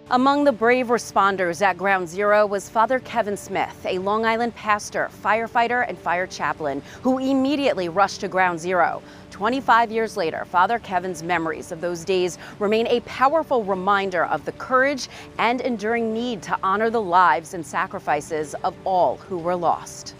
Among the brave responders at Ground Zero was Father Kevin Smith, a Long Island pastor, firefighter, and fire chaplain who immediately rushed to Ground Zero. 25 years later, Father Kevin's memories of those days remain a powerful reminder of the courage and enduring need to honor the lives and sacrifices of all who were lost.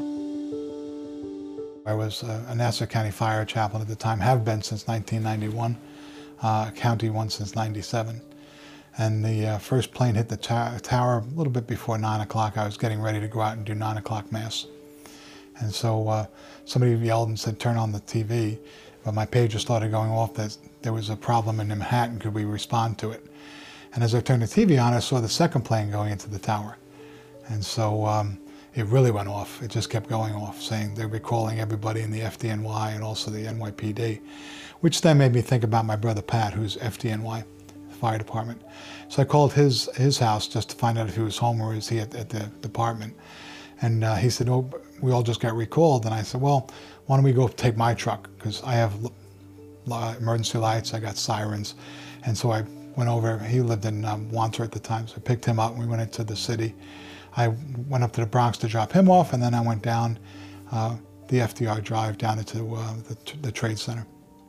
I was a Nassau County fire chaplain at the time, have been since 1991, county one since 97. And the first plane hit the tower a little bit before 9 o'clock. I was getting ready to go out and do 9 o'clock mass. And so somebody yelled and said, turn on the TV. But my pager started going off that there was a problem in Manhattan, could we respond to it? And as I turned the TV on, I saw the second plane going into the tower. And so it really went off. It just kept going off, saying they're recalling everybody in the FDNY and also the NYPD, which then made me think about my brother Pat, who's FDNY. Fire department. So I called his house just to find out if he was home or is he at the department. And he said, oh, we all just got recalled. And I said, well, why don't we go take my truck? Because I have emergency lights, I got sirens. And so I went over, he lived in Wandsworth at the time, so I picked him up and we went into the city. I went up to the Bronx to drop him off, and then I went down the FDR Drive down into the Trade Center.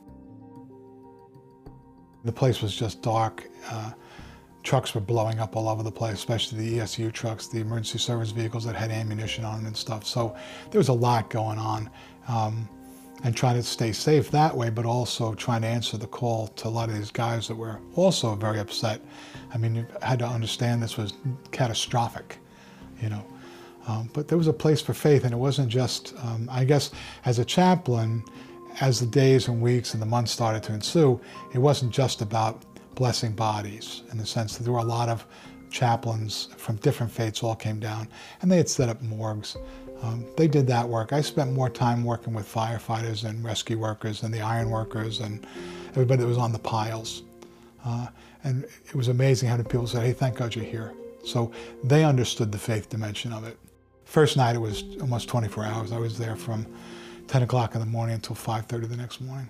The place was just dark. Trucks were blowing up all over the place, especially the ESU trucks, the emergency service vehicles that had ammunition on them and stuff. So there was a lot going on, and trying to stay safe that way, but also trying to answer the call to a lot of these guys that were also very upset. I mean, you had to understand this was catastrophic, you know. But there was a place for faith, and it wasn't just, I guess, as a chaplain, as the days and weeks and the months started to ensue, it wasn't just about blessing bodies, in the sense that there were a lot of chaplains from different faiths all came down, and they had set up morgues. They did that work. I spent more time working with firefighters and rescue workers and the iron workers and everybody that was on the piles. And it was amazing how many people said, hey, thank God you're here. So they understood the faith dimension of it. First night, it was almost 24 hours. I was there from 10 o'clock in the morning until 5:30 the next morning.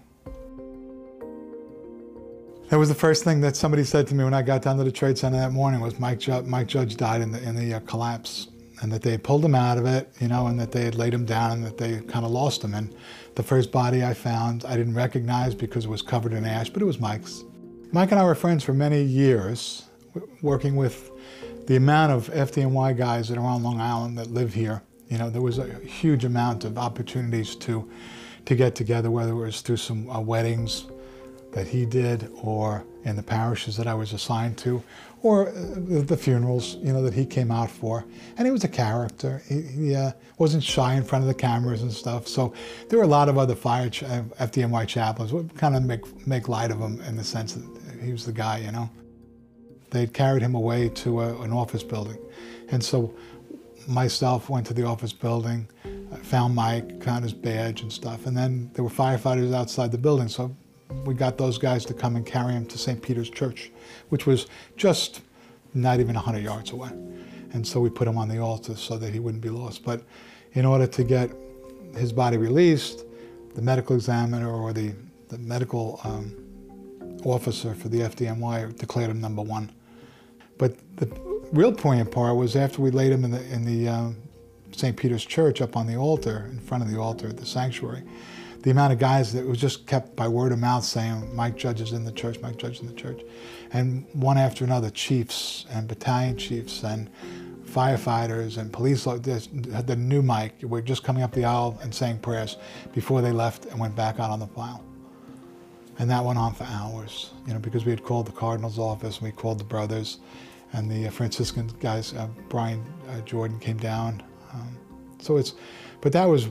That was the first thing that somebody said to me when I got down to the Trade Center that morning was Mike Judge died in the collapse, and that they had pulled him out of it, you know, and that they had laid him down and that they kind of lost him. And the first body I found, I didn't recognize because it was covered in ash, but it was Mike's. Mike and I were friends for many years, working with the amount of FDNY guys that are on Long Island that live here. You know, there was a huge amount of opportunities to get together, whether it was through some weddings that he did, or in the parishes that I was assigned to, or the funerals, you know, that he came out for. And he was a character. He wasn't shy in front of the cameras and stuff. So there were a lot of other FDNY chaplains who would kind of make light of him in the sense that he was the guy, you know. They'd carried him away to an office building. And so myself went to the office building, found Mike, found his badge and stuff, and then there were firefighters outside the building, so we got those guys to come and carry him to St. Peter's Church, which was just not even 100 yards away. And so we put him on the altar so that he wouldn't be lost. But in order to get his body released, the medical examiner or the medical officer for the FDNY declared him number 1. But the real poignant part was after we laid him in the St. Peter's Church up on the altar, in front of the altar at the sanctuary, the amount of guys that was just kept by word of mouth saying, Mike Judge is in the church, Mike Judge is in the church. And one after another, chiefs and battalion chiefs and firefighters and police, the new Mike, were just coming up the aisle and saying prayers before they left and went back out on the file. And that went on for hours, you know, because we had called the Cardinal's office, and we called the brothers, and the Franciscan guys, Brian Jordan came down. But that was